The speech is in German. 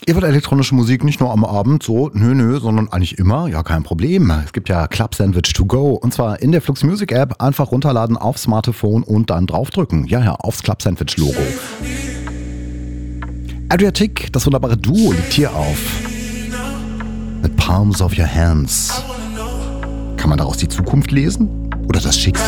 Ihr wollt elektronische Musik nicht nur am Abend, so, nö, sondern eigentlich immer? Ja, kein Problem. Es gibt ja Club Sandwich to go. Und zwar in der Flux Music App einfach runterladen aufs Smartphone und dann draufdrücken. Ja, aufs Club Sandwich Logo. Adriatic, das wunderbare Duo, liegt hier auf. Mit Palms of Your Hands. Kann man daraus die Zukunft lesen? Oder das Schicksal?